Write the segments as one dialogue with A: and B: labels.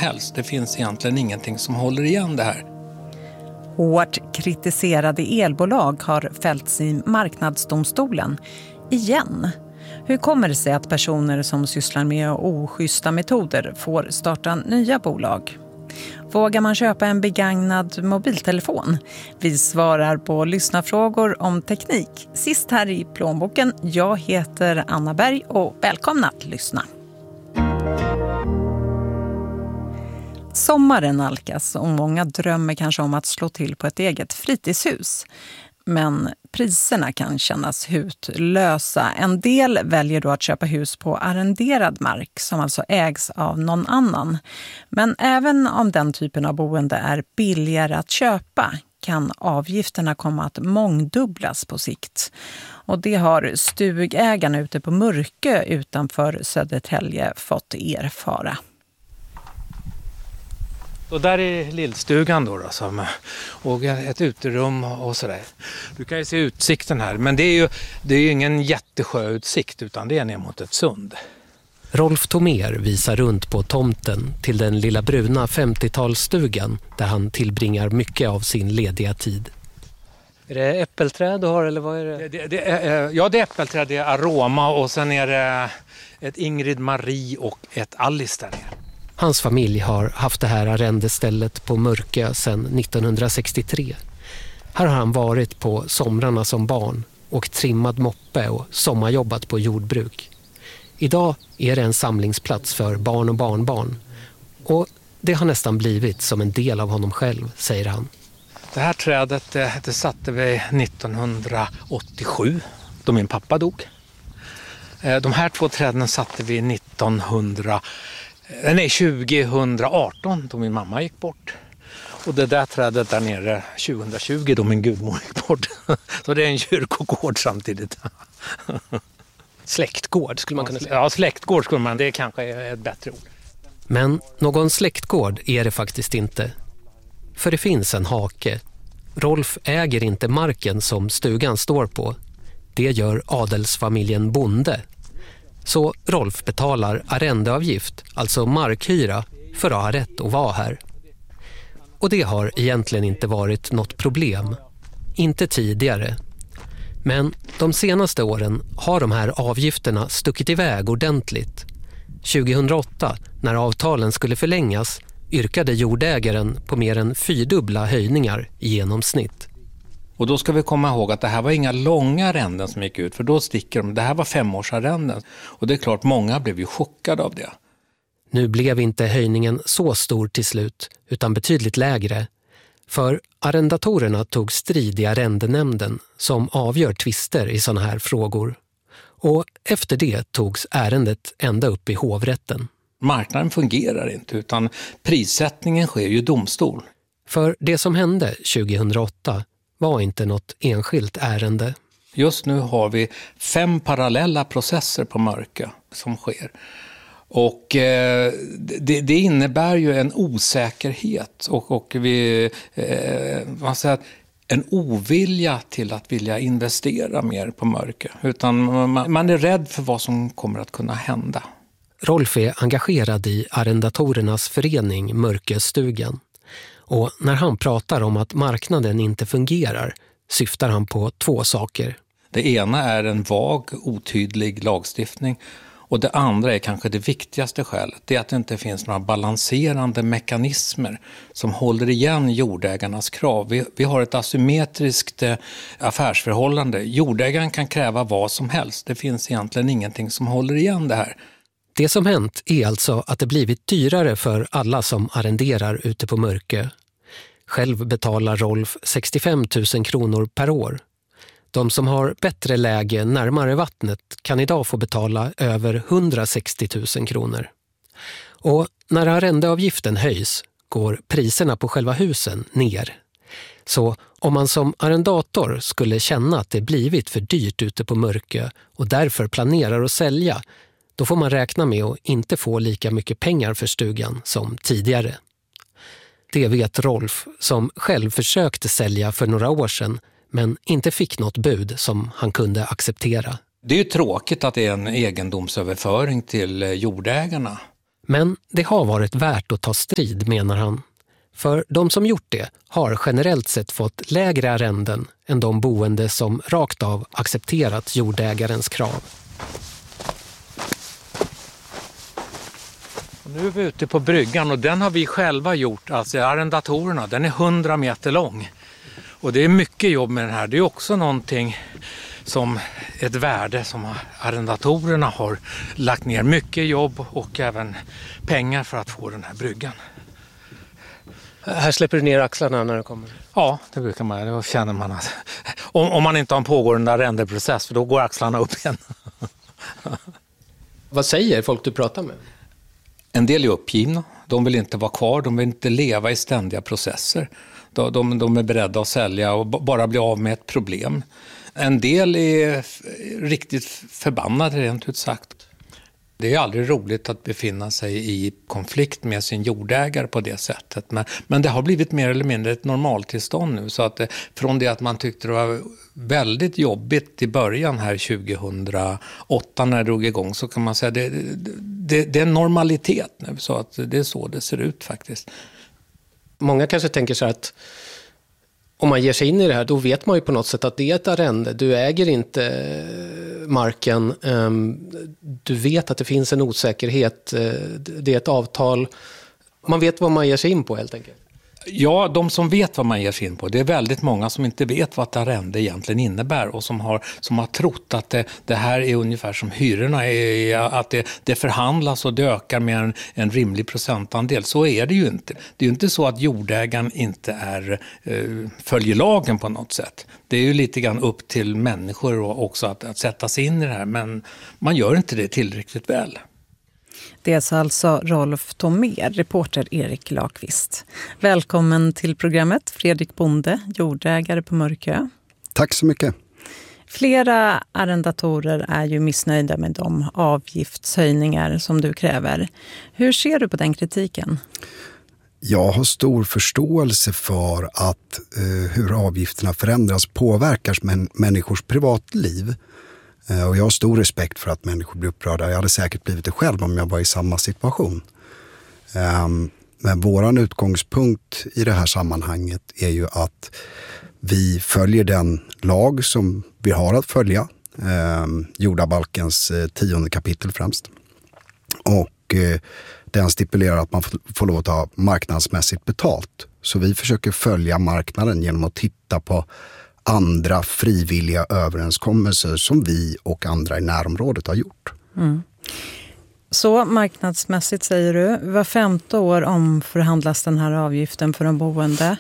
A: helst. Det finns egentligen ingenting som håller igen det här.
B: Hårt kritiserade elbolag har fällts i marknadsdomstolen igen. Hur kommer det sig att personer som sysslar med oschyssta metoder får starta nya bolag? Vågar man köpa en begagnad mobiltelefon? Vi svarar på lyssnarfrågor om teknik. Sist här i plånboken, jag heter Anna Berg och välkomna att lyssna. Sommaren nalkas och många drömmer kanske om att slå till på ett eget fritidshus. Men priserna kan kännas hutlösa. En del väljer då att köpa hus på arrenderad mark som alltså ägs av någon annan. Men även om den typen av boende är billigare att köpa kan avgifterna komma att mångdubblas på sikt. Och det har stugägarna ute på Mörkö utanför Södertälje fått erfara.
A: Och där är lillstugan då och ett uterum och sådär. Du kan ju se utsikten här, men det är ju ingen jättesjöutsikt utan det är ner mot ett sund.
C: Rolf Tomer visar runt på tomten till den lilla bruna 50-talsstugan där han tillbringar mycket av sin lediga tid. Är det äppelträd du har eller vad är det?
A: Det är äppelträd, det är aroma och sen är det ett Ingrid Marie och ett Alice där nere.
C: Hans familj har haft det här arrendestället på Mörkö sedan 1963. Här har han varit på somrarna som barn och trimmat moppe och sommarjobbat på jordbruk. Idag är det en samlingsplats för barn och barnbarn. Och det har nästan blivit som en del av honom själv, säger han.
A: Det här trädet det satte vi 1987 då min pappa dog. De här två träden satte vi 2018 då min mamma gick bort. Och det där trädet där nere 2020 då min gudmor gick bort. Så det är en kyrkogård samtidigt.
C: Släktgård skulle man kunna säga.
A: Ja, släktgård skulle man. Det kanske är ett bättre ord.
C: Men någon släktgård är det faktiskt inte. För det finns en hake. Rolf äger inte marken som stugan står på. Det gör adelsfamiljen Bonde. Så Rolf betalar arrendeavgift, alltså markhyra, för att ha rätt att vara här. Och det har egentligen inte varit något problem. Inte tidigare. Men de senaste åren har de här avgifterna stuckit iväg ordentligt. 2008, när avtalen skulle förlängas, yrkade jordägaren på mer än 4-dubbla höjningar i genomsnitt.
A: Och då ska vi komma ihåg att det här var inga långa arrenden som gick ut, för då sticker de. Det här var 5-årsarrenden. Och det är klart, många blev ju chockade av det.
C: Nu blev inte höjningen så stor till slut, utan betydligt lägre. För arrendatorerna tog strid i arrendenämnden som avgör tvister i sådana här frågor. Och efter det togs ärendet ända upp i hovrätten.
A: Marknaden fungerar inte, utan prissättningen sker ju i domstol.
C: För det som hände 2008 var inte något enskilt ärende.
A: Just nu har vi 5 parallella processer på Mörkö som sker. Och det innebär ju en osäkerhet och en ovilja till att vilja investera mer på Mörkö. Utan man är rädd för vad som kommer att kunna hända.
C: Rolf är engagerad i arrendatorernas förening Mörköstugan. Och när han pratar om att marknaden inte fungerar syftar han på 2 saker.
A: Det ena är en vag, otydlig lagstiftning. Och det andra är kanske det viktigaste skälet. Det är att det inte finns några balanserande mekanismer som håller igen jordägarnas krav. Vi har ett asymmetriskt affärsförhållande. Jordägaren kan kräva vad som helst. Det finns egentligen ingenting som håller igen det här.
C: Det som hänt är alltså att det blivit dyrare för alla som arrenderar ute på Mörkö. Själv betalar Rolf 65 000 kronor per år. De som har bättre läge närmare vattnet kan idag få betala över 160 000 kronor. Och när arrendeavgiften höjs går priserna på själva husen ner. Så om man som arrendator skulle känna att det blivit för dyrt ute på Mörkö och därför planerar att sälja, då får man räkna med att inte få lika mycket pengar för stugan som tidigare. Det vet Rolf, som själv försökte sälja för några år sedan men inte fick något bud som han kunde acceptera.
A: Det är ju tråkigt att det är en egendomsöverföring till jordägarna.
C: Men det har varit värt att ta strid, menar han. För de som gjort det har generellt sett fått lägre arrenden än de boende som rakt av accepterat jordägarens krav.
A: Och nu är vi ute på bryggan och den har vi själva gjort, alltså arrendatorerna. Den är 100 meter lång. Och det är mycket jobb med den här. Det är också någonting som ett värde som arrendatorerna har lagt ner mycket jobb och även pengar för att få den här bryggan.
C: Här släpper du ner axlarna när du kommer?
A: Ja, det brukar man. Då känner man att om man inte har en pågående arrendeprocess, för då går axlarna upp igen.
C: Vad säger folk du pratar med?
A: En del är uppgivna. De vill inte vara kvar. De vill inte leva i ständiga processer. De är beredda att sälja och bara bli av med ett problem. En del är riktigt förbannade, rent ut sagt. Det är aldrig roligt att befinna sig i konflikt med sin jordägare på det sättet. Men det har blivit mer eller mindre ett normaltillstånd nu. Så att från det att man tyckte det var väldigt jobbigt i början här 2008 när det drog igång, så kan man säga att det är en normalitet nu. Så att det är så det ser ut faktiskt.
C: Många kanske tänker så att om man ger sig in i det här, då vet man ju på något sätt att det är ett arrende. Du äger inte marken. Du vet att det finns en osäkerhet. Det är ett avtal. Man vet vad man ger sig in på helt enkelt.
A: Ja, de som vet vad man ger sig in på. Det är väldigt många som inte vet vad ett arrende egentligen innebär och som har trott att det här är ungefär som hyrorna, att det förhandlas och det ökar med en rimlig procentandel. Så är det ju inte. Det är ju inte så att jordägaren inte följer lagen på något sätt. Det är ju lite grann upp till människor också att sätta sig in i det här, men man gör inte det tillräckligt väl.
B: Det är alltså Rolf Tomér, reporter Erik Lakvist. Välkommen till programmet, Fredrik Bonde, jordägare på Mörkö.
D: Tack så mycket.
B: Flera arrendatorer är ju missnöjda med de avgiftshöjningar som du kräver. Hur ser du på den kritiken?
D: Jag har stor förståelse för att hur avgifterna förändras påverkar människors privatliv. Och jag har stor respekt för att människor blir upprörda. Jag hade säkert blivit det själv om jag var i samma situation. Men våran utgångspunkt i det här sammanhanget är ju att vi följer den lag som vi har att följa. Jordabalkens 10:e kapitel främst. Och den stipulerar att man får lov att ta marknadsmässigt betalt. Så vi försöker följa marknaden genom att titta på andra frivilliga överenskommelser som vi och andra i närområdet har gjort.
B: Mm. Så marknadsmässigt säger du, var 5:e år omförhandlas den här avgiften för de boende.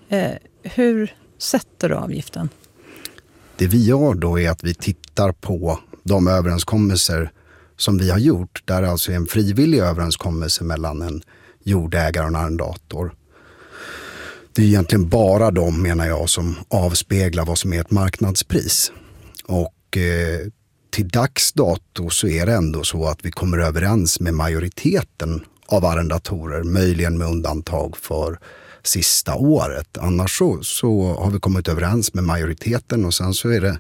B: Hur sätter du avgiften?
D: Det vi gör då är att vi tittar på de överenskommelser som vi har gjort, där det alltså är en frivillig överenskommelse mellan en jordägare och en arrendator. Det är egentligen bara de, menar jag, som avspeglar vad som är ett marknadspris. Och till dags dato så är det ändå så att vi kommer överens med majoriteten av arrendatorer, möjligen med undantag för sista året. Annars så har vi kommit överens med majoriteten, och sen så är det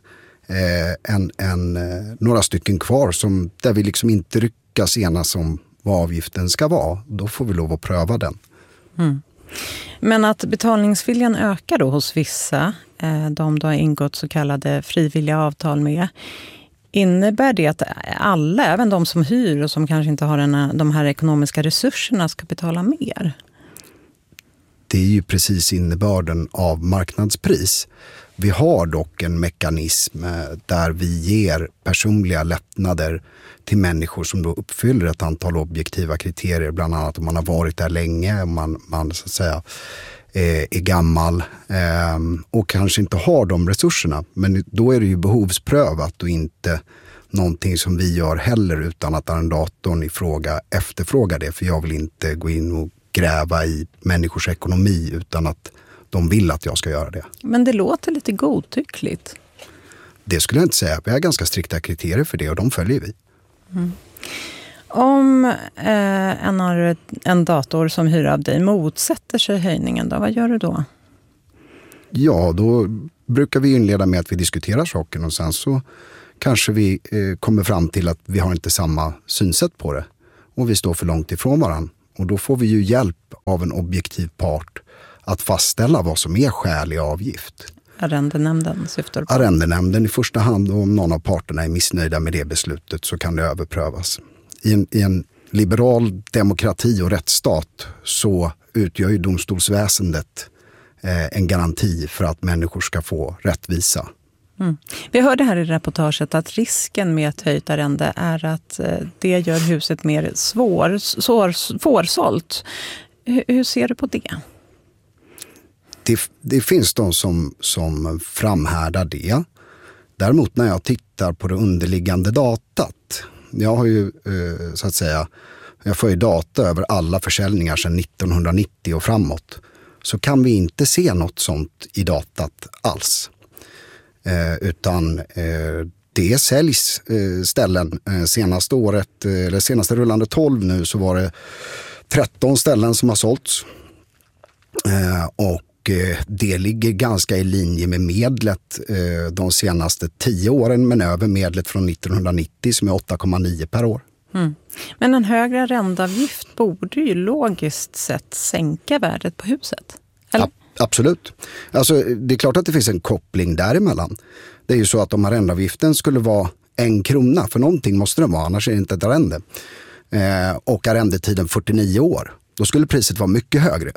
D: några stycken kvar där vi liksom inte lyckas enas om vad avgiften ska vara. Då får vi lov att pröva den.
B: Mm. Men att betalningsviljan ökar då hos vissa, de då har ingått så kallade frivilliga avtal med, innebär det att alla, även de som hyr och som kanske inte har de här ekonomiska resurserna, ska betala mer?
D: Det är ju precis innebörden av marknadspris. Vi har dock en mekanism där vi ger personliga lättnader till människor som då uppfyller ett antal objektiva kriterier, bland annat om man har varit där länge, om man så att säga är gammal och kanske inte har de resurserna. Men då är det ju behovsprövat och inte någonting som vi gör heller, utan att arrendatorn i fråga efterfrågar det. För jag vill inte gå in och gräva i människors ekonomi utan att de vill att jag ska göra det. Men
B: det låter lite godtyckligt.
D: Det skulle jag inte säga. Vi har ganska strikta kriterier för det och de följer vi.
B: Mm. Om en dator som hyr av dig motsätter sig höjningen, då, vad gör du då?
D: Ja, då brukar vi inleda med att vi diskuterar saken och sen så kanske vi kommer fram till att vi har inte samma synsätt på det. och vi står för långt ifrån varandra. Och då får vi ju hjälp av en objektiv part att fastställa vad som är skälig avgift.
B: Arrendenämnden syftar på?
D: Arrendenämnden i första hand, och om någon av parterna är missnöjda med det beslutet så kan det överprövas. I en liberal demokrati och rättsstat så utgör ju domstolsväsendet en garanti för att människor ska få rättvisa.
B: Mm. Vi hörde här i reportaget att risken med ett höjt arrende är att det gör huset mer svårsålt. Hur ser du på det?
D: Det finns de som framhärdar det. Däremot när jag tittar på det underliggande datat, jag har ju så att säga, jag får ju data över alla försäljningar sedan 1990 och framåt, så kan vi inte se något sånt i datat alls. Utan det säljs ställen senaste året, eller senaste rullande 12 nu, så var det 13 ställen som har sålts. Och det ligger ganska i linje med medlet de senaste 10 åren, men över medlet från 1990 som är 8,9 per år.
B: Mm. Men en högre arrendeavgift borde ju logiskt sett sänka värdet på huset. Eller?
D: Absolut. Alltså, det är klart att det finns en koppling däremellan. Det är ju så att om arrendeavgiften skulle vara 1 krona, för någonting måste den vara, annars är det inte ett arrende, och arrendetiden 49 år, då skulle priset vara mycket högre.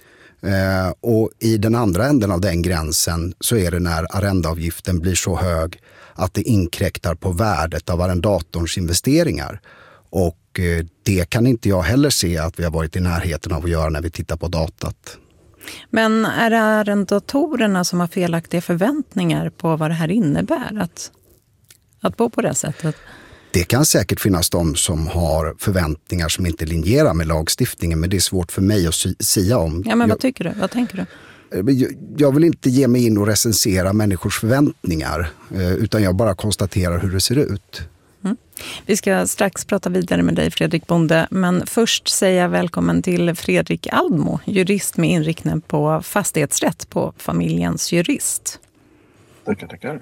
D: Och i den andra änden av den gränsen så är det när arrendeavgiften blir så hög att det inkräktar på värdet av arrendatorns investeringar. Och det kan inte jag heller se att vi har varit i närheten av att göra när vi tittar på datat. Men
B: är det arrendatorerna som har felaktiga förväntningar på vad det här innebär att bo på det sättet?
D: Det kan säkert finnas de som har förväntningar som inte linjerar med lagstiftningen, men det är svårt för mig att sia om.
B: Ja, men vad tycker du? Vad tänker du?
D: Jag vill inte ge mig in och recensera människors förväntningar, utan jag bara konstaterar hur det ser ut.
B: Mm. Vi ska strax prata vidare med dig, Fredrik Bonde, men först säger jag välkommen till Fredrik Aldmo, jurist med inriktning på fastighetsrätt på Familjens Jurist.
E: Tackar.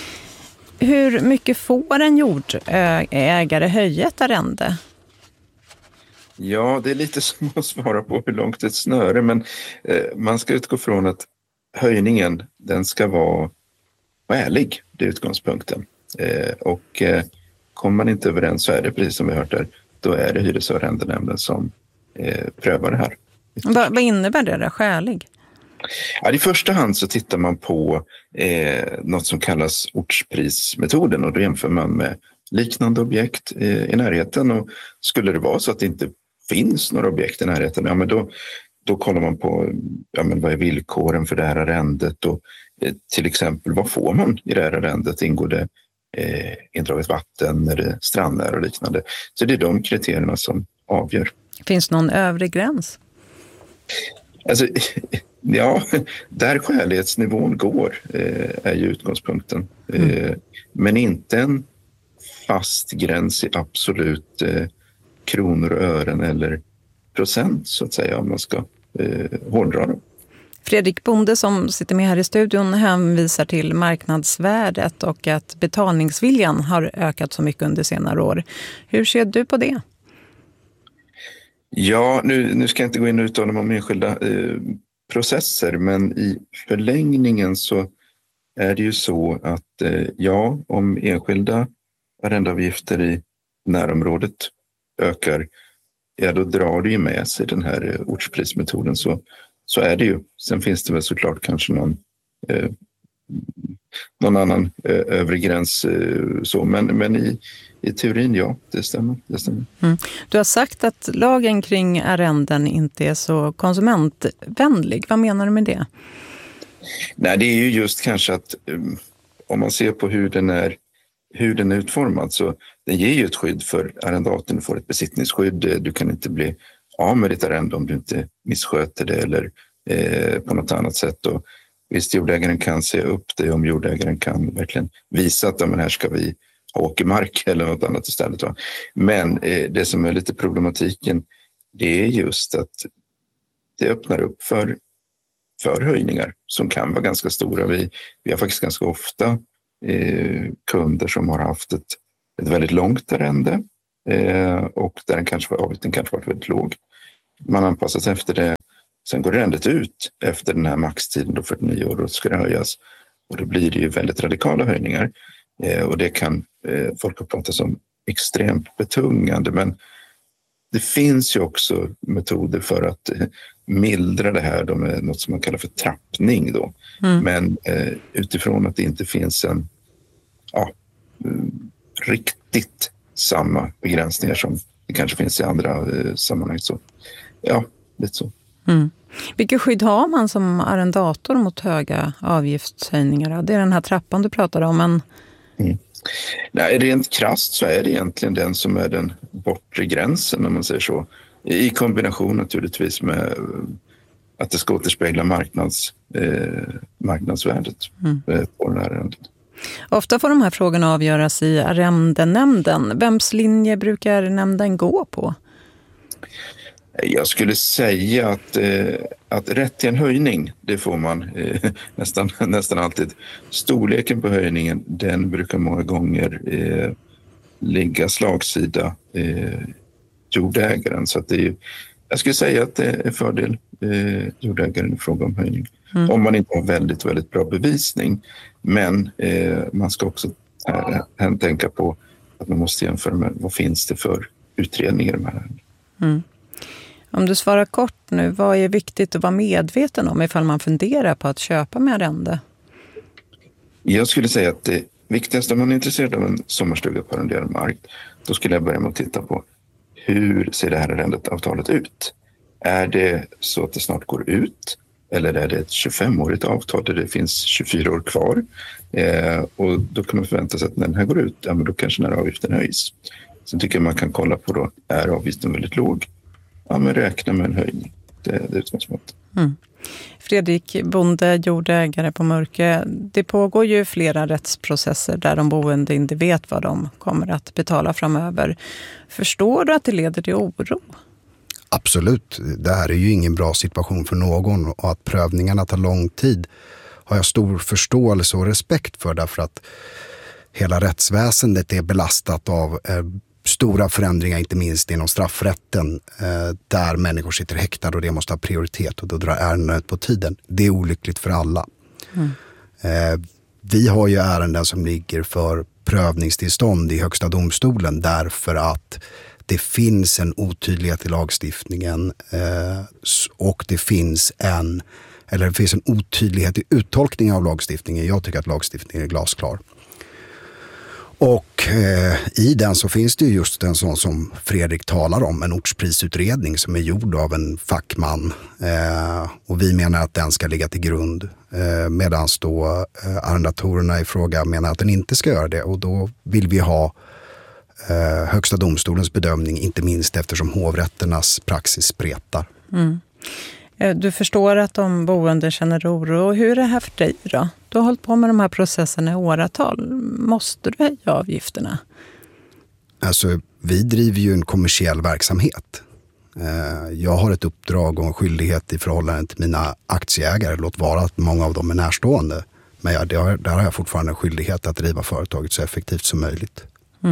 B: Hur mycket får en jordägare höja ett arrende?
E: Ja, det är lite som att svara på hur långt ett snöre, men man ska utgå från att höjningen, den ska vara ärlig, det är utgångspunkten. Och kommer man inte överens, så är det precis som vi hört där, då är det hyres- och arrendenämnden som prövar det här.
B: Vad innebär det, skälig?
E: Ja, i första hand så tittar man på något som kallas ortsprismetoden, och då jämför man med liknande objekt i närheten, och skulle det vara så att det inte finns några objekt i närheten, ja, men då kollar man på vad är villkoren för det här arrendet, och till exempel vad får man i det här arrendet, ingår det indraget vatten, är det strandnära och liknande. Så det är de kriterierna som avgör.
B: Finns någon övre gräns?
E: Alltså, ja, där skälighetsnivån går är ju utgångspunkten. Men inte en fast gräns i absolut kronor och ören eller procent, så att säga, om man ska hårdra det.
B: Fredrik Bonde, som sitter med här i studion, hänvisar till marknadsvärdet och att betalningsviljan har ökat så mycket under senare år. Hur ser du på det? Ja,
E: nu ska jag inte gå in och uttala mig om enskilda processer, men i förlängningen så är det ju så att om enskilda arrendeavgifter i närområdet ökar, ja, då drar det ju med sig den här ortsprismetoden, så är det ju. Sen finns det väl såklart kanske någon annan övre gräns, men i teorin, ja, det stämmer.
B: Mm. Du har sagt att lagen kring arrenden inte är så konsumentvänlig. Vad menar du med det?
E: Nej, det är ju just kanske att om man ser på hur den är utformad, så den ger ju ett skydd för arrendatorn. Du får ett besittningsskydd. Du kan inte bli av med ditt arrende om du inte missköter det eller på något annat sätt. Och visst, jordägaren kan se upp det om jordägaren kan verkligen visa att här ska vi ha åkermark eller något annat istället. Va? Men det som är lite problematiken, det är just att det öppnar upp för höjningar som kan vara ganska stora. Vi har faktiskt ganska ofta kunder som har haft ett väldigt långt arrende och där avgiften kanske varit väldigt låg. Man anpassar sig efter det. Sen går arrendet ut efter den här maxtiden, då 49 år, och ska det höjas. Och då blir det ju väldigt radikala höjningar. Och det kan folk uppfatta som extremt betungande. Men det finns ju också metoder för att mildra det här. De är något som man kallar för trappning då. Men utifrån att det inte finns en riktigt samma begränsningar som det kanske finns i andra sammanhang. Så lite så.
B: Vilket skydd har man som arrendator mot höga avgiftshöjningar? Det är den här trappan du pratar om. Men...
E: Nej, rent krasst så är det egentligen den som är den bortre gränsen, om man säger så. I kombination naturligtvis med att det ska återspegla marknadsvärdet på den här arrendet.
B: Ofta får de här frågorna avgöras i arrendenämnden. Vems linje brukar nämnden gå på?
E: Jag skulle säga att rätt till en höjning, det får man nästan alltid. Storleken på höjningen, den brukar många gånger ligga slagsida jordägaren. Så att jag skulle säga att det är fördel jordägaren i fråga om höjning. Om man inte har väldigt, väldigt bra bevisning. Men man ska också tänka på att man måste jämföra med vad finns det för utredningar i de här.
B: Om du svarar kort nu, vad är viktigt att vara medveten om ifall man funderar på att köpa med arrende?
E: Jag skulle säga att det viktigaste om man är intresserad av en sommarstuga på arrenderad mark, då skulle jag börja med att titta på hur ser det här arrendeavtalet ut? Är det så att det snart går ut? Eller är det ett 25-årigt avtal där det finns 24 år kvar? Och då kan man förvänta sig att när den här går ut, men då kanske den här avgiften höjs. Sen tycker jag man kan kolla på då, är avgiften väldigt låg? Men räkna med en höjning. Det är utgångspunkten.
B: Fredrik Bonde, jordägare på Mörke. Det pågår ju flera rättsprocesser där de boende inte vet vad de kommer att betala framöver. Förstår du att det leder till oro?
D: Absolut. Det här är ju ingen bra situation för någon, och att prövningarna tar lång tid har jag stor förståelse och respekt för, därför att hela rättsväsendet är belastat av stora förändringar, inte minst inom straffrätten, där människor sitter häktade och det måste ha prioritet, och då drar ärenden ut på tiden. Det är olyckligt för alla. Vi har ju ärenden som ligger för prövningstillstånd i Högsta domstolen därför att det finns en otydlighet i lagstiftningen och det finns en otydlighet i uttolkningen av lagstiftningen. Jag tycker att lagstiftningen är glasklar. Och i den så finns det just en sån som Fredrik talar om, en ortsprisutredning som är gjord av en fackman. Och vi menar att den ska ligga till grund, medan då arrendatorerna i fråga menar att den inte ska göra det. Och då vill vi ha Högsta domstolens bedömning, inte minst eftersom hovrätternas praxis spretar.
B: Du förstår att de boende känner oro. Hur är det här för dig då? Du har hållit på med de här processerna i åratal. Måste du höja avgifterna?
D: Alltså, vi driver ju en kommersiell verksamhet. Jag har ett uppdrag och en skyldighet i förhållande till mina aktieägare. Låt vara att många av dem är närstående. Men där har jag fortfarande en skyldighet att driva företaget så effektivt som möjligt.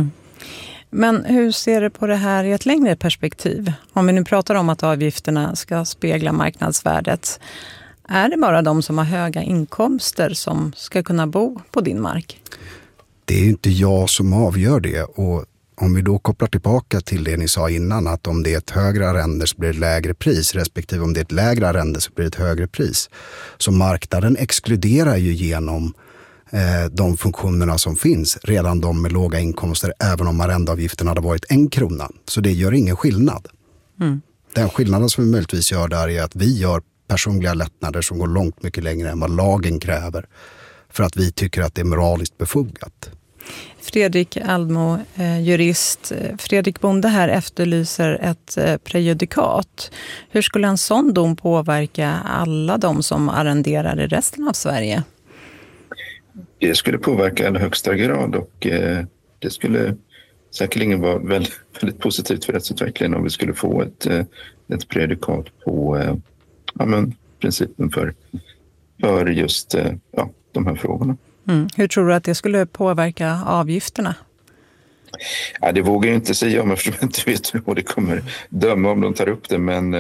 B: Men hur ser du på det här i ett längre perspektiv? Om vi nu pratar om att avgifterna ska spegla marknadsvärdet. Är det bara de som har höga inkomster som ska kunna bo på din mark?
D: Det är ju inte jag som avgör det. Och om vi då kopplar tillbaka till det ni sa innan, att om det är ett högre arrende så blir det lägre pris, respektive om det är ett lägre arrende så blir det ett högre pris. Så marknaden exkluderar ju genom de funktionerna som finns, redan de med låga inkomster, även om arrendeavgiften hade varit 1 krona. Så det gör ingen skillnad. Den skillnaden som vi möjligtvis gör där är att vi gör personliga lättnader som går långt mycket längre än vad lagen kräver, för att vi tycker att det är moraliskt befogat.
B: Fredrik Aldmo, jurist. Fredrik Bonde här efterlyser ett prejudikat. Hur skulle en sån dom påverka alla de som arrenderar i resten av Sverige?
E: Det skulle påverka i allra högsta grad, och det skulle säkerligen vara väldigt, väldigt positivt för rättsutvecklingen om vi skulle få ett prejudikat på principen för just de här frågorna.
B: Hur tror du att det skulle påverka avgifterna?
E: Ja, det vågar jag inte säga om eftersom jag inte vet hur det kommer döma om de tar upp det. Men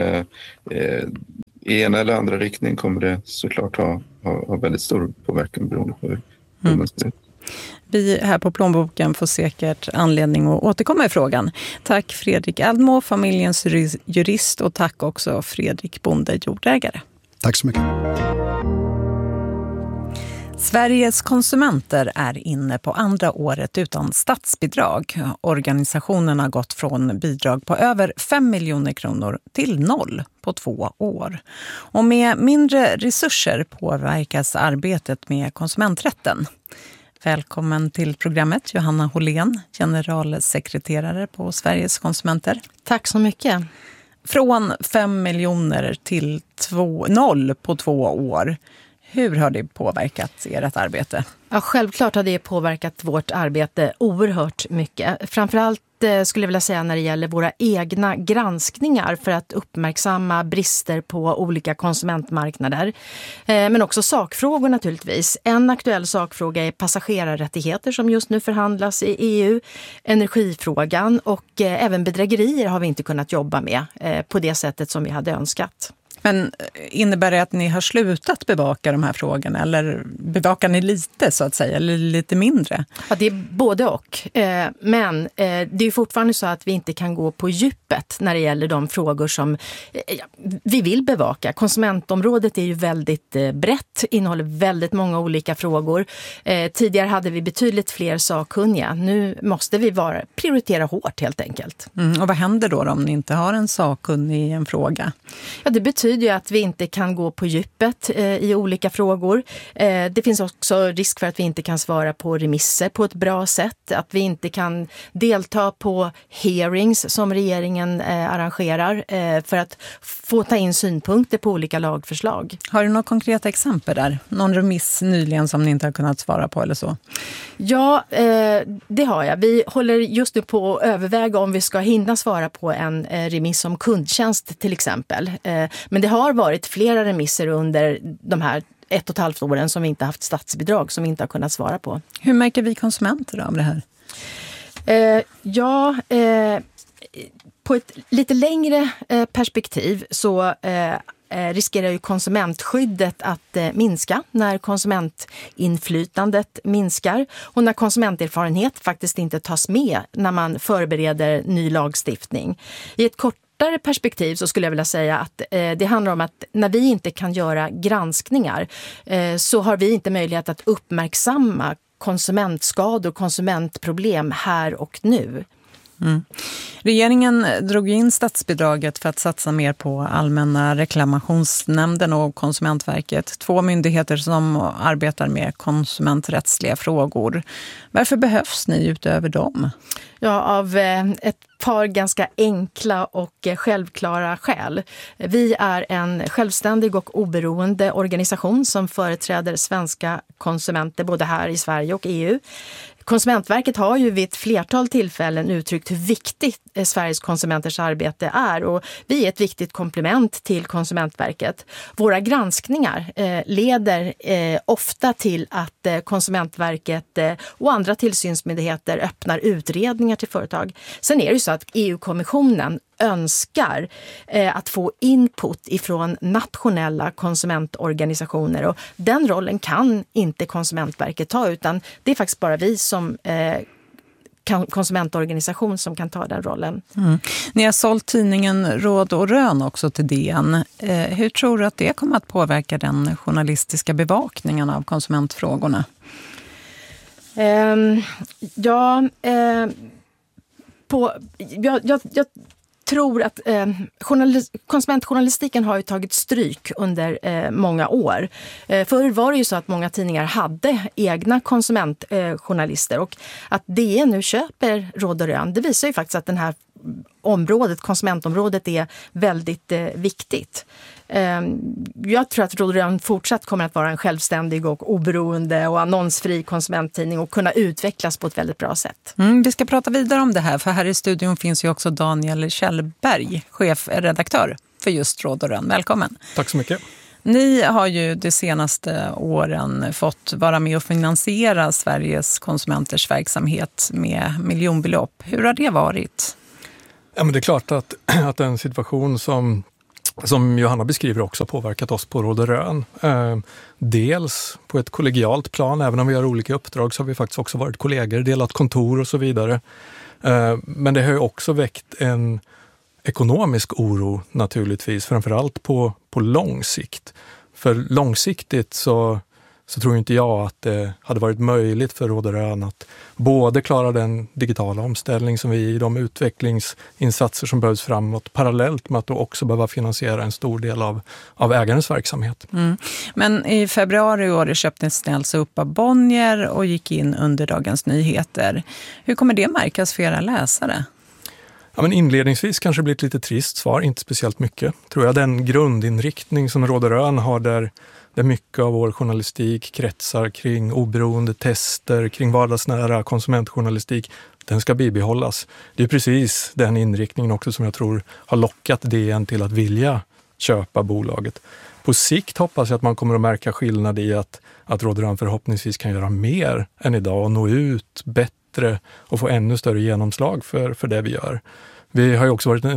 E: i ena eller andra riktning kommer det såklart ha väldigt stor påverkan beroende på hur man ser ut.
B: Vi här på Plånboken får säkert anledning att återkomma i frågan. Tack Fredrik Admo, familjens jurist, och tack också Fredrik Bonde, jordägare.
D: Tack så mycket.
B: Sveriges konsumenter är inne på andra året utan statsbidrag. Organisationen har gått från bidrag på över 5 miljoner kronor till 0 på 2 år. Och med mindre resurser påverkas arbetet med konsumenträtten. Välkommen till programmet Johanna Hållén, generalsekreterare på Sveriges konsumenter.
F: Tack så mycket.
B: Från 5 miljoner till 0 på 2 år. Hur har det påverkat ert arbete?
F: Ja, självklart har det påverkat vårt arbete oerhört mycket. Framförallt skulle jag vilja säga när det gäller våra egna granskningar för att uppmärksamma brister på olika konsumentmarknader. Men också sakfrågor naturligtvis. En aktuell sakfråga är passagerarrättigheter som just nu förhandlas i EU. Energifrågan och även bedrägerier har vi inte kunnat jobba med på det sättet som vi hade önskat.
B: Men innebär det att ni har slutat bevaka de här frågorna eller bevakar ni lite så att säga eller lite mindre?
F: Ja, det är både och. Men det är fortfarande så att vi inte kan gå på djupet när det gäller de frågor som vi vill bevaka. Konsumentområdet är ju väldigt brett, innehåller väldigt många olika frågor. Tidigare hade vi betydligt fler sakkunniga. Nu måste vi prioritera hårt helt enkelt.
B: Och vad händer då om ni inte har en sakkunnig i en fråga?
F: Ja, det betyder ju att vi inte kan gå på djupet i olika frågor. Det finns också risk för att vi inte kan svara på remisser på ett bra sätt. Att vi inte kan delta på hearings som regeringen arrangerar för att få ta in synpunkter på olika lagförslag.
B: Har du några konkreta exempel där? Någon remiss nyligen som ni inte har kunnat svara på eller så?
F: Ja, det har jag. Vi håller just nu på att överväga om vi ska hinna svara på en remiss om kundtjänst till exempel. Men det har varit flera remisser under de här 1,5 åren som vi inte haft statsbidrag som vi inte har kunnat svara på.
B: Hur märker vi konsumenter av det här?
F: På ett lite längre perspektiv så riskerar ju konsumentskyddet att minska när konsumentinflytandet minskar och när konsumenterfarenhet faktiskt inte tas med när man förbereder ny lagstiftning. I ett kortare perspektiv så skulle jag vilja säga att det handlar om att när vi inte kan göra granskningar så har vi inte möjlighet att uppmärksamma konsumentskador och konsumentproblem här och nu.
B: Regeringen drog in statsbidraget för att satsa mer på Allmänna reklamationsnämnden och Konsumentverket. 2 myndigheter som arbetar med konsumenträttsliga frågor. Varför behövs ni utöver dem?
F: Ja, av ett par ganska enkla och självklara skäl. Vi är en självständig och oberoende organisation som företräder svenska konsumenter både här i Sverige och EU. Konsumentverket har ju vid ett flertal tillfällen uttryckt hur viktigt Sveriges konsumenters arbete är och vi är ett viktigt komplement till Konsumentverket. Våra granskningar leder ofta till att Konsumentverket och andra tillsynsmyndigheter öppnar utredningar till företag. Sen är det ju så att EU-kommissionen önskar att få input ifrån nationella konsumentorganisationer och den rollen kan inte Konsumentverket ta utan det är faktiskt bara vi som konsumentorganisation som kan ta den rollen.
B: Ni har sålt tidningen Råd och Rön också till DN. Hur tror du att det kommer att påverka den journalistiska bevakningen av konsumentfrågorna?
F: Jag tror att konsumentjournalistiken har ju tagit stryk under många år. Förr var det ju så att många tidningar hade egna konsumentjournalister och att DN nu köper Råd och Rön, det visar ju faktiskt att den här konsumentområdet är väldigt viktigt. Jag tror att Råd och Rön fortsatt kommer att vara en självständig och oberoende och annonsfri konsumenttidning och kunna utvecklas på ett väldigt bra sätt.
B: Vi ska prata vidare om det här för här i studion finns ju också Daniel Kjellberg, chefredaktör för just Råd och Rön. Välkommen.
G: Tack så mycket.
B: Ni har ju de senaste åren fått vara med och finansiera Sveriges konsumenters verksamhet med miljonbelopp. Hur har det varit?
G: Ja, men det är klart att den situation som Johanna beskriver också påverkat oss på Råd och Rön. Dels på ett kollegialt plan, även om vi har olika uppdrag så har vi faktiskt också varit kollegor, delat kontor och så vidare. Men det har ju också väckt en ekonomisk oro naturligtvis, framförallt på lång sikt. För långsiktigt så tror inte jag att det hade varit möjligt för Råd och Rön att både klara den digitala omställning som vi i de utvecklingsinsatser som behövs framåt, parallellt med att då också behöva finansiera en stor del av ägarens verksamhet.
B: Mm. Men i februari i år köptes ni alltså upp av Bonnier och gick in under Dagens Nyheter. Hur kommer det märkas för era läsare?
G: Ja, men inledningsvis kanske det blir ett lite trist svar, inte speciellt mycket. Tror jag den grundinriktning som Råd och Rön har där mycket av vår journalistik kretsar kring oberoende tester, kring vardagsnära konsumentjournalistik, den ska bibehållas. Det är precis den inriktningen också som jag tror har lockat DN till att vilja köpa bolaget. På sikt hoppas jag att man kommer att märka skillnad i att Råd och Rön förhoppningsvis kan göra mer än idag och nå ut bättre och få ännu större genomslag för det vi gör. Vi har ju också varit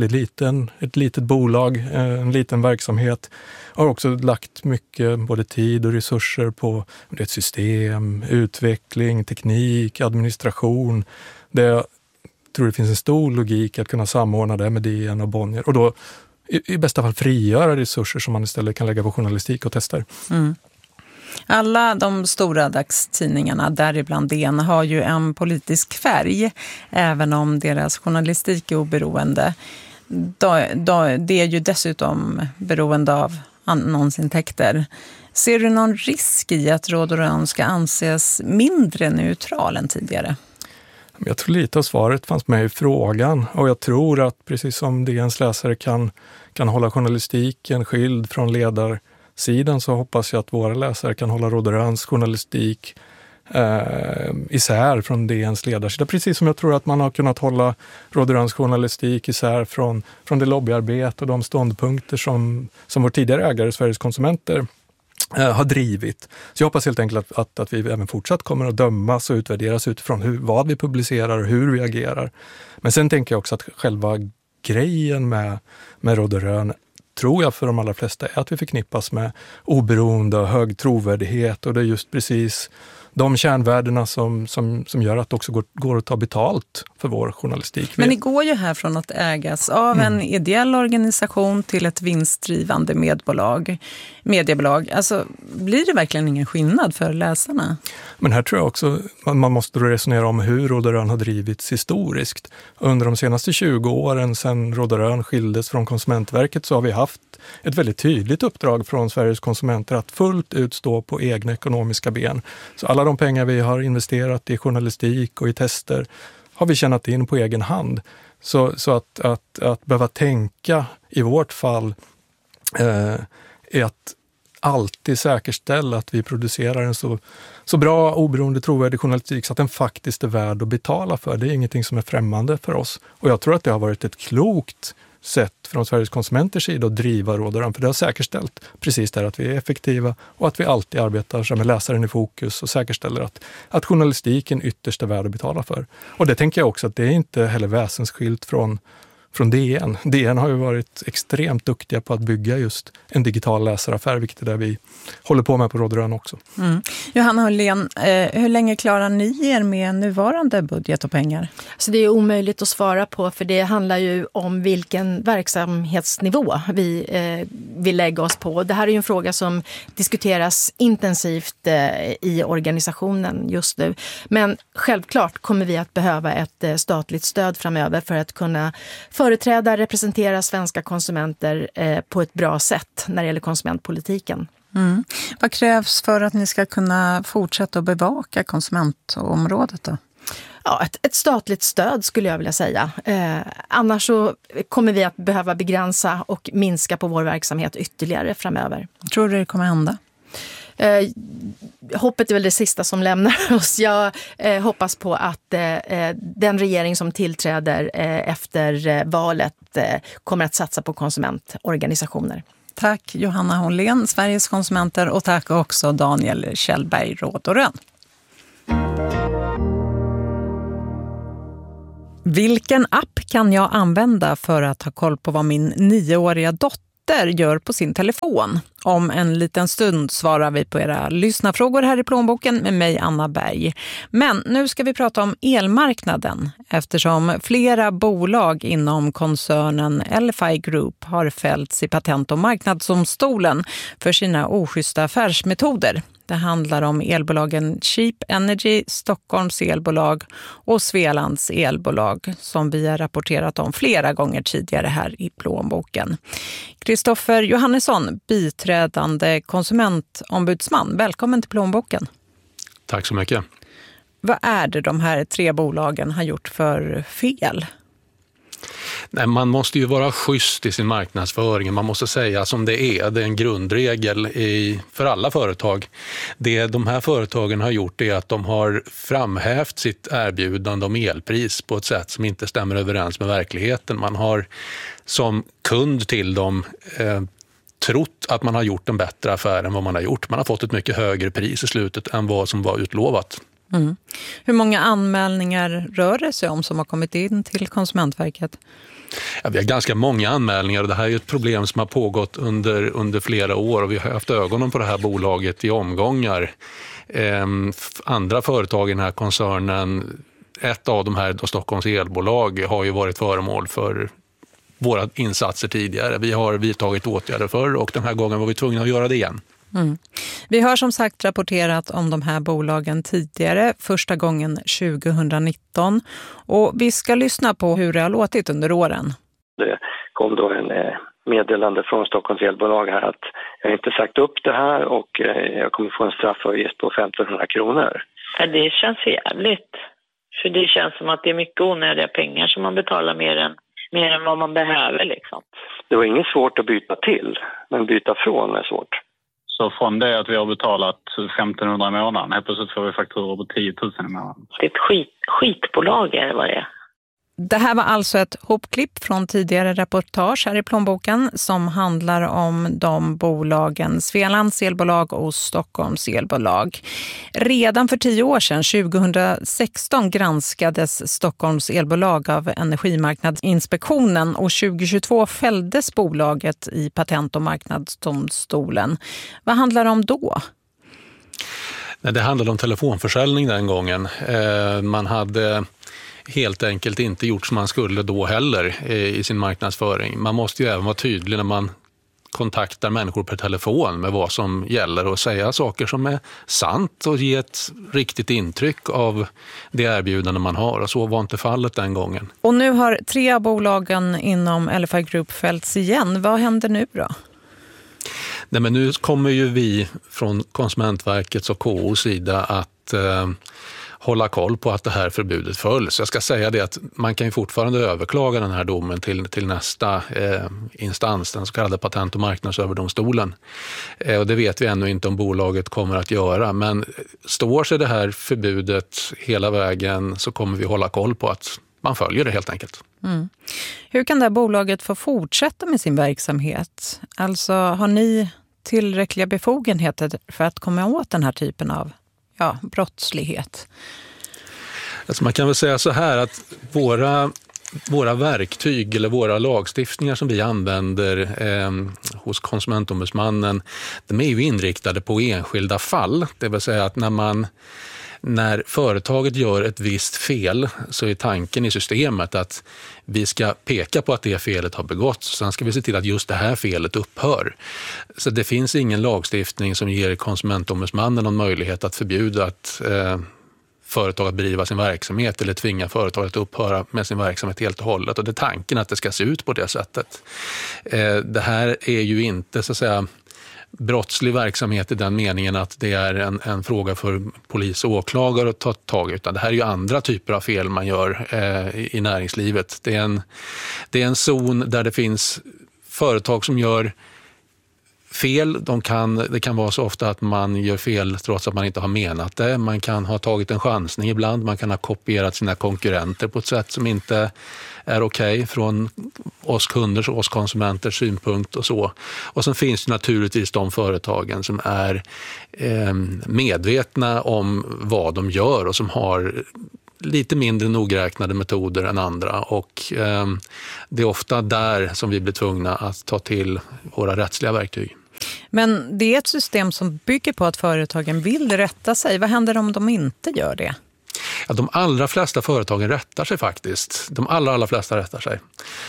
G: ett litet bolag, en liten verksamhet. Har också lagt mycket både tid och resurser på ett system, utveckling, teknik, administration. Jag tror det finns en stor logik att kunna samordna det med DN och Bonnier. Och då i bästa fall frigöra resurser som man istället kan lägga på journalistik och tester.
B: Mm. Alla de stora dagstidningarna, däribland DN, har ju en politisk färg, även om deras journalistik är oberoende. Det är ju dessutom beroende av annonsintäkter. Ser du någon risk i att Råd och Rön ska anses mindre neutral än tidigare?
G: Jag tror lite av svaret fanns med i frågan och jag tror att precis som DNs läsare kan hålla journalistiken skild från ledarsidan så hoppas jag att våra läsare kan hålla Råd och Röns journalistik isär från DNs ledarsida. Precis som jag tror att man har kunnat hålla Råd och Röns journalistik isär från det lobbyarbete och de ståndpunkter som vår tidigare ägare, Sveriges konsumenter, har drivit. Så jag hoppas helt enkelt att vi även fortsatt kommer att dömas och utvärderas utifrån vad vi publicerar och hur vi agerar. Men sen tänker jag också att själva grejen med Råd och Rön tror jag för de allra flesta är att vi förknippas med oberoende och hög trovärdighet och det är just precis de kärnvärdena som gör att det också går att ta betalt för vår journalistik.
B: Men det går ju här från att ägas av en ideell organisation till ett vinstdrivande mediebolag. Alltså, blir det verkligen ingen skillnad för läsarna?
G: Men här tror jag också man måste resonera om hur Råd och Rön har drivits historiskt. Under de senaste 20 åren sedan Råd och Rön skildes från Konsumentverket så har vi haft ett väldigt tydligt uppdrag från Sveriges konsumenter att fullt ut stå på egna ekonomiska ben. Så alla de pengar vi har investerat i journalistik och i tester har vi tjänat in på egen hand. Så att behöva tänka i vårt fall är att alltid säkerställa att vi producerar en så bra, oberoende, trovärdig journalistik så att den faktiskt är värd att betala för. Det är ingenting som är främmande för oss. Och jag tror att det har varit ett klokt sätt från Sveriges konsumenters sida att driva Råd och Rön. För det har säkerställt precis där att vi är effektiva och att vi alltid arbetar med läsaren i fokus och säkerställer att journalistiken ytterst är värd att betala för. Och det tänker jag också att det är inte heller väsensskilt från DN. DN har ju varit extremt duktiga på att bygga just en digital läsaraffär, vilket är det vi håller på med på Råd och Rön också.
B: Mm. Johanna Hållén, hur länge klarar ni er med nuvarande budget och pengar?
F: Så det är omöjligt att svara på, för det handlar ju om vilken verksamhetsnivå vi vill lägga oss på. Det här är ju en fråga som diskuteras intensivt i organisationen just nu. Men självklart kommer vi att behöva ett statligt stöd framöver för att kunna företräda, representera svenska konsumenter på ett bra sätt när det gäller konsumentpolitiken.
B: Mm. Vad krävs för att ni ska kunna fortsätta att bevaka konsumentområdet då?
F: Ja, ett statligt stöd skulle jag vilja säga. Annars så kommer vi att behöva begränsa och minska på vår verksamhet ytterligare framöver.
B: Tror du det kommer hända?
F: Hoppet är väl det sista som lämnar oss. Jag hoppas på att den regering som tillträder efter valet kommer att satsa på konsumentorganisationer.
B: Tack Johanna Hållén, Sveriges konsumenter, och tack också Daniel Kjellberg, Råd och Rön. Vilken app kan jag använda för att ha koll på vad min 9-åriga dotter gör på sin telefon? Om en liten stund svarar vi på era lyssnarfrågor här i Plånboken med mig, Anna Berg. Men nu ska vi prata om elmarknaden, eftersom flera bolag inom koncernen LFI Group har fällts i Patent- och marknadsdomstolen för sina oschyssta affärsmetoder. Det handlar om elbolagen Cheap Energy, Stockholms elbolag och Svealands elbolag, som vi har rapporterat om flera gånger tidigare här i Plånboken. Kristoffer Johannesson, biträdande konsumentombudsman. Välkommen till Plånboken.
H: Tack så mycket.
B: Vad är det de här 3 bolagen har gjort för fel?
H: Nej, man måste ju vara schysst i sin marknadsföring. Man måste säga som det är. Det är en grundregel för alla företag. Det de här företagen har gjort är att de har framhävt sitt erbjudande om elpris på ett sätt som inte stämmer överens med verkligheten. Man har som kund till dem trott att man har gjort en bättre affär än vad man har gjort. Man har fått ett mycket högre pris i slutet än vad som var utlovat.
B: Mm. Hur många anmälningar rör det sig om som har kommit in till Konsumentverket?
H: Ja, vi har ganska många anmälningar och det här är ett problem som har pågått under flera år och vi har haft ögonen på det här bolaget i omgångar. Andra företag i den här koncernen, ett av de här då, Stockholms elbolag, har ju varit föremål för våra insatser tidigare. Vi har vidtagit åtgärder förr och den här gången var vi tvungna att göra det igen.
B: Mm. Vi har som sagt rapporterat om de här bolagen tidigare, första gången 2019. Och vi ska lyssna på hur det har låtit under åren.
I: Det kom då en meddelande från Stockholms elbolag här att jag inte sagt upp det här och jag kommer få en straffavgift på 1500 kronor.
J: Ja, det känns jävligt. För det känns som att det är mycket onödiga pengar som man betalar mer än vad man behöver liksom.
I: Det var inget svårt att byta till, men byta från är svårt.
K: Så från det att vi har betalat 1500 i månaden, helt plötsligt får vi fakturor på 10 000 i månaden.
J: Det är ett skitbolag är det vad det är.
B: Det här var alltså ett hopklipp från tidigare reportage här i Plånboken som handlar om de bolagen Svealands elbolag och Stockholms elbolag. Redan för 10 år sedan, 2016, granskades Stockholms elbolag av Energimarknadsinspektionen och 2022 fälldes bolaget i Patent- och marknadsdomstolen. Vad handlar det om då?
H: Det handlade om telefonförsäljning den gången. Man hade helt enkelt inte gjort som man skulle då heller i sin marknadsföring. Man måste ju även vara tydlig när man kontaktar människor per telefon med vad som gäller och säga saker som är sant och ge ett riktigt intryck av det erbjudande man har. Och så var inte fallet den gången.
B: Och nu har 3 av bolagen inom LFI Group fällts igen. Vad händer nu då?
H: Nej, men nu kommer ju vi från Konsumentverkets och KOs sida att hålla koll på att det här förbudet följs. Jag ska säga det att man kan ju fortfarande överklaga den här domen till nästa instans, den så kallade Patent- och marknadsöverdomstolen. Och det vet vi ännu inte om bolaget kommer att göra. Men står sig det här förbudet hela vägen så kommer vi hålla koll på att man följer det helt enkelt.
B: Mm. Hur kan det här bolaget få fortsätta med sin verksamhet? Alltså har ni tillräckliga befogenheter för att komma åt den här typen av brottslighet?
H: Alltså man kan väl säga så här att våra verktyg eller våra lagstiftningar som vi använder hos konsumentombudsmannen, de är ju inriktade på enskilda fall. Det vill säga att när företaget gör ett visst fel så är tanken i systemet att vi ska peka på att det felet har begåtts. Sen ska vi se till att just det här felet upphör. Så det finns ingen lagstiftning som ger konsumentombudsmannen någon möjlighet att förbjuda ett företag att bedriva sin verksamhet eller tvinga företaget att upphöra med sin verksamhet helt och hållet. Och det är tanken att det ska se ut på det sättet. Det här är ju inte så att säga brottslig verksamhet i den meningen att det är en fråga för polis och åklagare att ta tag i, utan det här är ju andra typer av fel man gör i näringslivet. Det är en zon där det finns företag som gör Fel, det kan vara så ofta att man gör fel trots att man inte har menat det. Man kan ha tagit en chansning ibland, man kan ha kopierat sina konkurrenter på ett sätt som inte är okej från oss kunders och oss konsumenters synpunkt och så. Och sen finns det naturligtvis de företagen som är medvetna om vad de gör och som har lite mindre nogräknade metoder än andra, och det är ofta där som vi blir tvungna att ta till våra rättsliga verktyg.
B: Men det är ett system som bygger på att företagen vill rätta sig. Vad händer om de inte gör det?
H: Ja, de allra flesta företagen rättar sig faktiskt. De allra flesta rättar sig.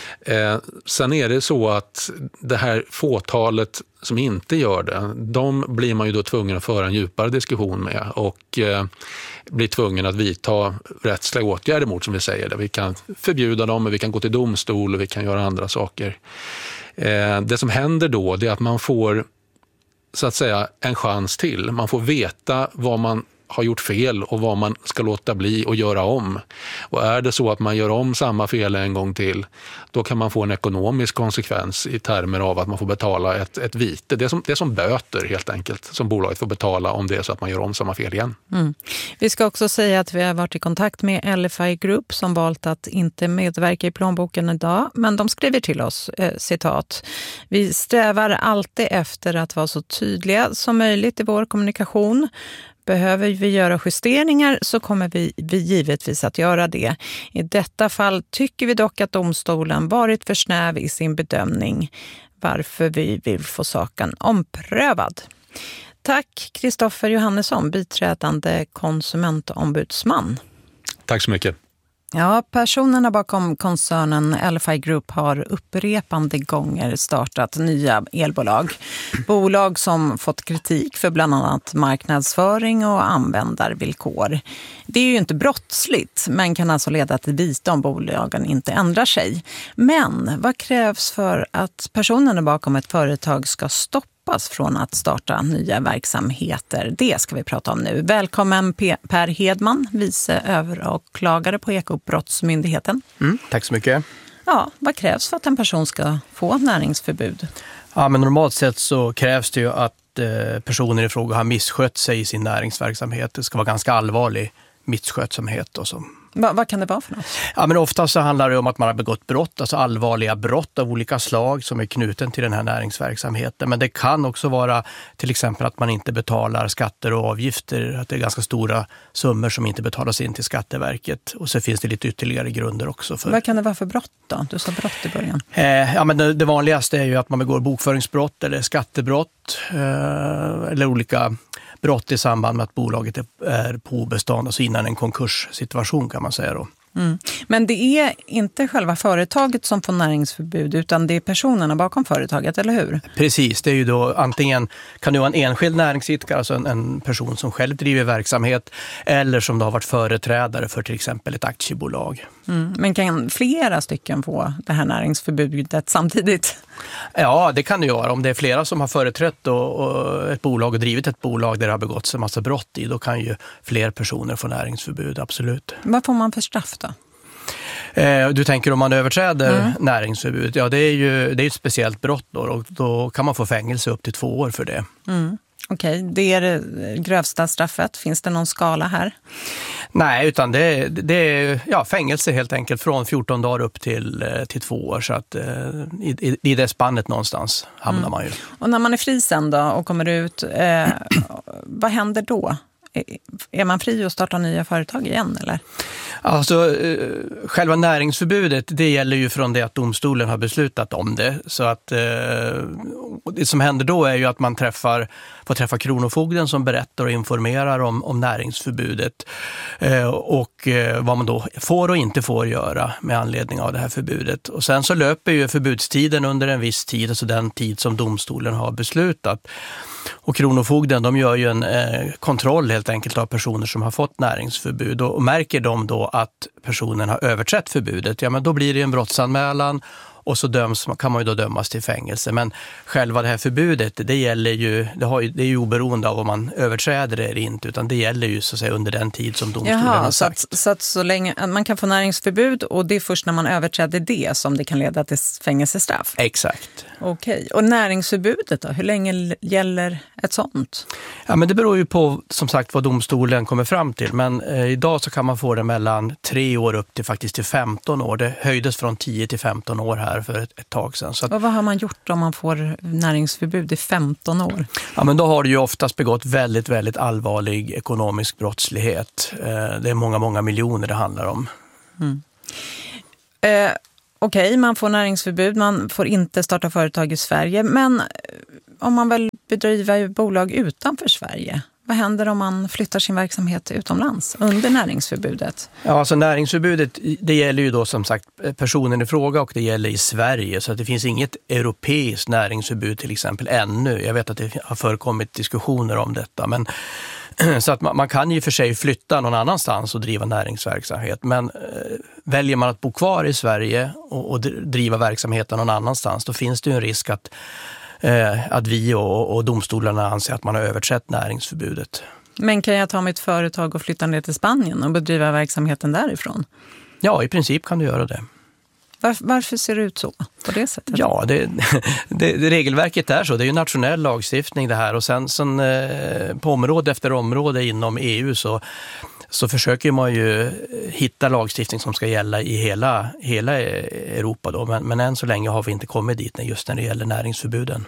H: Sen är det så att det här fåtalet som inte gör det, de blir man ju då tvungen att föra en djupare diskussion med och blir tvungen att vidta rättsliga åtgärder mot, som vi säger. Vi kan förbjuda dem, vi kan gå till domstol och vi kan göra andra saker. Det som händer då, det är att man får så att säga en chans till. Man får veta vad man har gjort fel och vad man ska låta bli och göra om. Och är det så att man gör om samma fel en gång till, då kan man få en ekonomisk konsekvens i termer av att man får betala ett vite. Det är som böter helt enkelt, som bolaget får betala om det är så att man gör om samma fel igen.
B: Mm. Vi ska också säga att vi har varit i kontakt med LFI Group som valt att inte medverka i plånboken idag, men de skriver till oss, citat: "Vi strävar alltid efter att vara så tydliga som möjligt i vår kommunikation. Behöver vi göra justeringar så kommer vi givetvis att göra det. I detta fall tycker vi dock att domstolen varit för snäv i sin bedömning, varför vi vill få saken omprövad." Tack Kristoffer Johannesson, biträdande konsumentombudsman.
H: Tack så mycket.
B: Ja, personerna bakom koncernen LFI Group har upprepande gånger startat nya elbolag. Bolag som fått kritik för bland annat marknadsföring och användarvillkor. Det är ju inte brottsligt, men kan alltså leda till vite om bolagen inte ändrar sig. Men vad krävs för att personerna bakom ett företag ska stoppas från att starta nya verksamheter? Det ska vi prata om nu. Välkommen Per Hedman, vice överåklagare på Ekobrottsmyndigheten.
L: Tack så mycket.
B: Ja, vad krävs för att en person ska få näringsförbud?
L: Ja, men normalt sett så krävs det ju att personer i fråga har misskött sig i sin näringsverksamhet. Det ska vara ganska allvarlig misskötsamhet och så.
B: Vad kan det vara för något?
L: Ja, men ofta så handlar det om att man har begått brott, alltså allvarliga brott av olika slag som är knuten till den här näringsverksamheten. Men det kan också vara till exempel att man inte betalar skatter och avgifter, att det är ganska stora summor som inte betalas in till Skatteverket. Och så finns det lite ytterligare grunder också.
B: Vad kan det vara för brott då? Du sa brott i början.
L: Ja, men det vanligaste är ju att man begår bokföringsbrott eller skattebrott eller olika brott i samband med att bolaget är på obestånd, alltså innan en konkurssituation kan man säga då.
B: Mm. Men det är inte själva företaget som får näringsförbud utan det är personerna bakom företaget, eller hur?
L: Precis, det är ju då antingen kan det vara en enskild näringsidkare, alltså en person som själv driver verksamhet, eller som då har varit företrädare för till exempel ett aktiebolag.
B: Mm. Men kan flera stycken få det här näringsförbudet samtidigt?
L: Ja, det kan det ju vara. Om det är flera som har företrätt och ett bolag och drivit ett bolag där det har begåtts en massa brott i, då kan ju fler personer få näringsförbud, absolut.
B: Vad får man för straff då?
L: Du tänker om man överträder näringsförbud, ja det är ju ett speciellt brott då, och då kan man få fängelse upp till 2 år för det.
B: Mm. Okej, det är det grövsta straffet. Finns det någon skala här?
L: Nej, utan det är fängelse helt enkelt från 14 dagar upp till 2 år. Så att i det spannet någonstans hamnar man ju.
B: Och när man är fri sen då och kommer ut, vad händer då? Är man fri att starta nya företag igen eller?
L: Alltså själva näringsförbudet, det gäller ju från det att domstolen har beslutat om det. Så att det som händer då är ju att man får träffa kronofogden som berättar och informerar om näringsförbudet och vad man då får och inte får göra med anledning av det här förbudet. Och sen så löper ju förbudstiden under en viss tid, alltså den tid som domstolen har beslutat. Och kronofogden, de gör ju en kontroll helt enkelt av personer som har fått näringsförbud, och märker de då att personen har överträtt förbudet, ja men då blir det en brottsanmälan och så kan man ju då dömas till fängelse. Men själva det här förbudet, det gäller ju, det är ju oberoende av om man överträder det eller inte, utan det gäller ju så att säga under den tid som domstolen har sagt.
B: Så att så länge man kan få näringsförbud, och det är först när man överträder det som det kan leda till fängelsestraff?
L: Exakt.
B: Okej. Och näringsförbudet då? Hur länge gäller ett sånt?
L: Ja, men det beror ju på som sagt vad domstolen kommer fram till. Men idag så kan man få det mellan 3 år upp till faktiskt till 15 år. Det höjdes från 10 till 15 år här för ett tag sedan. Så att,
B: och vad har man gjort om man får näringsförbud i 15 år?
L: Ja, men då har du ju oftast begått väldigt, väldigt allvarlig ekonomisk brottslighet. Det är många miljoner det handlar om.
B: Okej, man får näringsförbud, man får inte starta företag i Sverige. Men om man väl bedriver bolag utanför Sverige, vad händer om man flyttar sin verksamhet utomlands under näringsförbudet?
L: Ja, alltså näringsförbudet, det gäller ju då som sagt personen i fråga, och det gäller i Sverige. Så att det finns inget europeiskt näringsförbud till exempel ännu. Jag vet att det har förekommit diskussioner om detta, men så att man kan ju för sig flytta någon annanstans och driva näringsverksamhet. Men väljer man att bo kvar i Sverige och driva verksamheten någon annanstans, då finns det ju en risk att vi och domstolarna anser att man har överträtt näringsförbudet.
B: Men kan jag ta mitt företag och flytta ner till Spanien och bedriva verksamheten därifrån?
L: Ja, i princip kan du göra det.
B: Varför ser det ut så på det sättet?
L: Ja, det regelverket är så. Det är ju nationell lagstiftning det här. Och sen på område efter område inom EU så försöker man ju hitta lagstiftning som ska gälla i hela Europa då. Men än så länge har vi inte kommit dit just när det gäller näringsförbuden.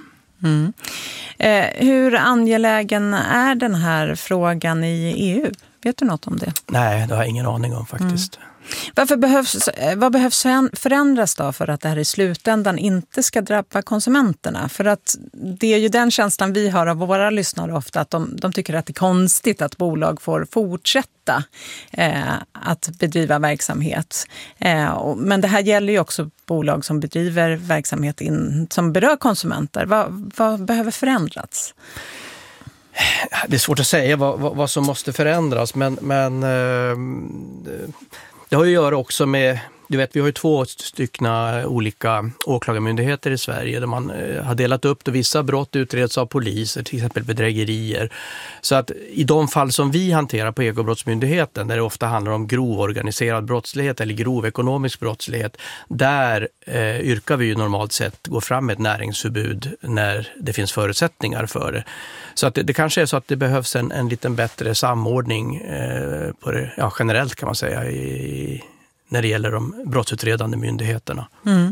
B: Hur angelägen är den här frågan i EU? Vet du något om det?
L: Nej, det har jag ingen aning om faktiskt.
B: Vad behövs förändras då för att det här i slutändan inte ska drabba konsumenterna? För att det är ju den känslan vi har av våra lyssnare ofta, att de tycker att det är konstigt att bolag får fortsätta att bedriva verksamhet. Men det här gäller ju också bolag som bedriver verksamhet som berör konsumenter. Vad behöver förändras?
L: Det är svårt att säga vad som måste förändras, men det har ju att göra också med, du vet, vi har ju 2 olika åklagarmyndigheter i Sverige där man har delat upp det. Vissa brott utreds av poliser, till exempel bedrägerier. Så att i de fall som vi hanterar på Ekobrottsmyndigheten, där det ofta handlar om grov organiserad brottslighet eller grov ekonomisk brottslighet, där yrkar vi ju normalt sett gå fram med ett näringsförbud när det finns förutsättningar för det. Så att det kanske är så att det behövs en liten bättre samordning på det, generellt kan man säga, när det gäller de brottsutredande myndigheterna.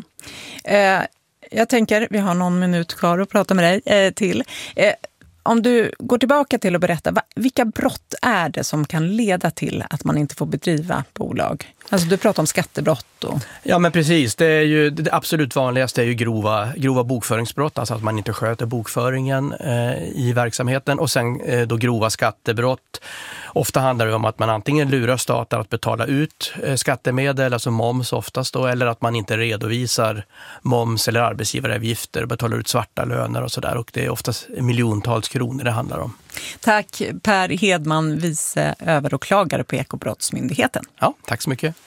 B: Jag tänker, vi har någon minut kvar att prata med dig till. Om du går tillbaka till att berätta, vilka brott är det som kan leda till att man inte får bedriva bolag? Alltså du pratar om skattebrott.
L: Ja, men precis. Det absolut vanligaste är ju grova bokföringsbrott, alltså att man inte sköter bokföringen i verksamheten, och sen då grova skattebrott. Ofta handlar det om att man antingen lurar staten att betala ut skattemedel, alltså moms oftast då, eller att man inte redovisar moms eller arbetsgivaravgifter, betalar ut svarta löner och sådär, och det är oftast miljontals kronor det handlar om.
B: Tack Per Hedman, vice överåklagare på Ekobrottsmyndigheten.
L: Ja, tack så mycket.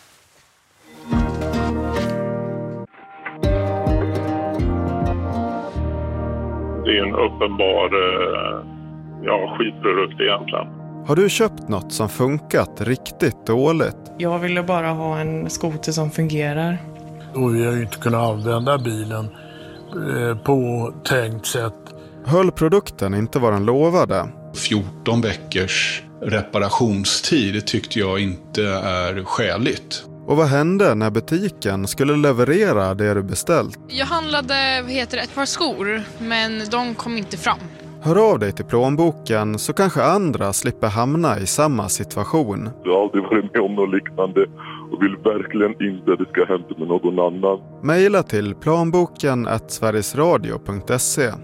M: Det är en uppenbar skitprodukt egentligen.
N: Har du köpt något som funkat riktigt dåligt?
O: Jag ville bara ha en skoter som fungerar.
P: Och vi har ju inte kunnat använda bilen på tänkt sätt.
N: Höll produkten inte vad den lovade?
Q: 14 veckors reparationstid tyckte jag inte är skäligt.
N: Och vad hände när butiken skulle leverera det du beställt?
R: Jag handlade ett par skor, men de kom inte fram.
N: Hör av dig till Plånboken så kanske andra slipper hamna i samma situation.
M: Jag har aldrig varit med om något liknande och vill verkligen inte att det ska hända med någon annan.
N: Maila till planboken@sverigesradio.se.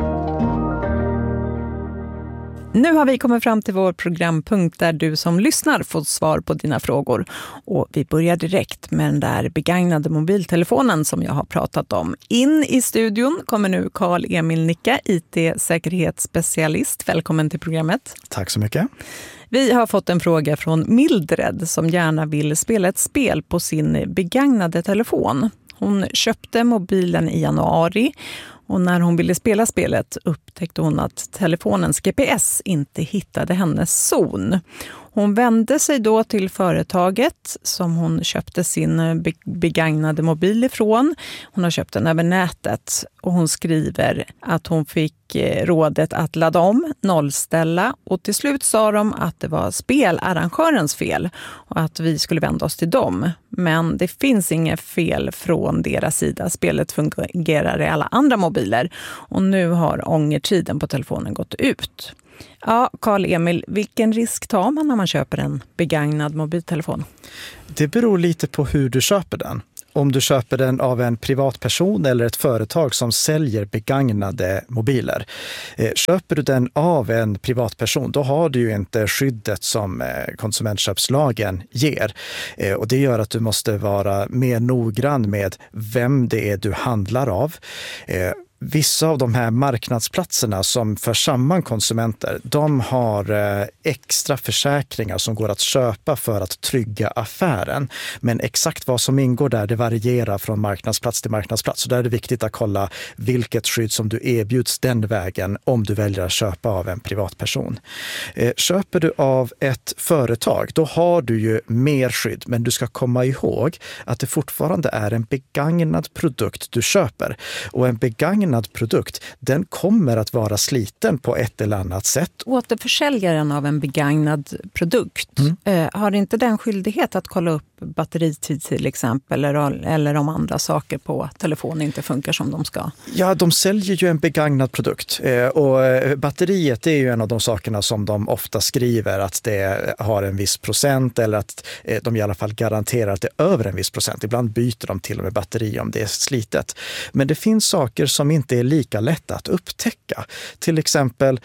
B: Nu har vi kommit fram till vår programpunkt där du som lyssnar får svar på dina frågor. Och vi börjar direkt med den där begagnade mobiltelefonen som jag har pratat om. In i studion kommer nu Carl-Emil Nicka, IT-säkerhetsspecialist. Välkommen till programmet.
S: Tack så mycket.
B: Vi har fått en fråga från Mildred som gärna vill spela ett spel på sin begagnade telefon. Hon köpte mobilen i januari och när hon ville spela spelet upptäckte hon att telefonens GPS inte hittade hennes zon. Hon vände sig då till företaget som hon köpte sin begagnade mobil ifrån. Hon har köpt den över nätet och hon skriver att hon fick rådet att ladda om, nollställa och till slut sa de att det var spelarrangörens fel och att vi skulle vända oss till dem. Men det finns inget fel från deras sida. Spelet fungerar i alla andra mobiler och nu har ångertiden på telefonen gått ut. Ja, Karl-Emil, vilken risk tar man när man köper en begagnad mobiltelefon?
S: Det beror lite på hur du köper den. Om du köper den av en privatperson eller ett företag som säljer begagnade mobiler. Köper du den av en privatperson, då har du ju inte skyddet som konsumentköpslagen ger. Och det gör att du måste vara mer noggrann med vem det är du handlar av. Vissa av de här marknadsplatserna som för samman konsumenter, de har extra försäkringar som går att köpa för att trygga affären. Men exakt vad som ingår där, det varierar från marknadsplats till marknadsplats. Så där är det viktigt att kolla vilket skydd som du erbjuds den vägen om du väljer att köpa av en privatperson. Köper du av ett företag, då har du ju mer skydd. Men du ska komma ihåg att det fortfarande är en begagnad produkt du köper. Och en begagnad produkt, den kommer att vara sliten på ett eller annat sätt.
B: Återförsäljaren av en begagnad produkt, har inte den skyldighet att kolla upp batteritid till exempel eller om andra saker på telefonen inte funkar som de ska?
S: Ja, de säljer ju en begagnad produkt och batteriet är ju en av de sakerna som de ofta skriver att det har en viss procent eller att de i alla fall garanterar att det är över en viss procent. Ibland byter de till och med batteri om det är slitet. Men det finns saker som inte är lika lätta att upptäcka. Till exempel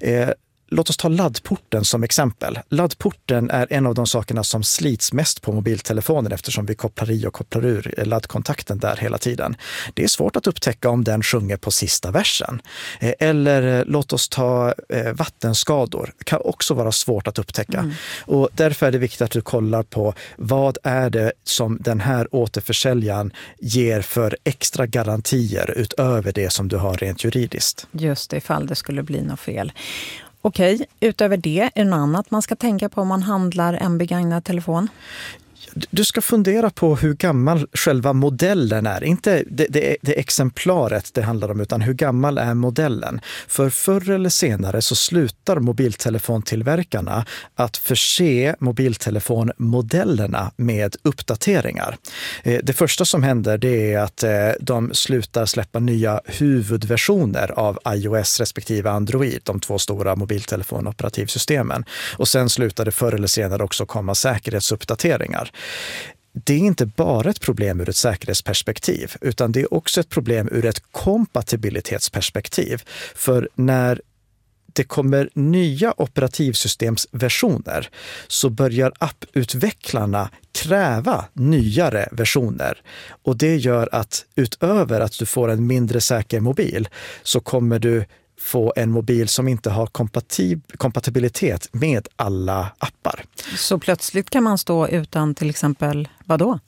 S: låt oss ta laddporten som exempel. Laddporten är en av de sakerna som slits mest på mobiltelefonen eftersom vi kopplar i och kopplar ur laddkontakten där hela tiden. Det är svårt att upptäcka om den sjunger på sista versen. Eller låt oss ta vattenskador. Det kan också vara svårt att upptäcka. Och därför är det viktigt att du kollar på vad är det som den här återförsäljaren ger för extra garantier utöver det som du har rent juridiskt.
B: Just det, ifall det skulle bli något fel. Okej, utöver det, är det något annat man ska tänka på om man handlar en begagnad telefon?
S: Du ska fundera på hur gammal själva modellen är. Inte det exemplaret det handlar om, utan hur gammal är modellen. För förr eller senare så slutar mobiltelefontillverkarna att förse mobiltelefonmodellerna med uppdateringar. Det första som händer det är att de slutar släppa nya huvudversioner av iOS respektive Android, de två stora mobiltelefonoperativsystemen. Och sen slutar det förr eller senare också komma säkerhetsuppdateringar. Det är inte bara ett problem ur ett säkerhetsperspektiv, utan det är också ett problem ur ett kompatibilitetsperspektiv. För när det kommer nya operativsystemsversioner så börjar apputvecklarna kräva nyare versioner. Och det gör att utöver att du får en mindre säker mobil så kommer du få en mobil som inte har kompatibilitet med alla appar.
B: Så plötsligt kan man stå utan till exempel vad då?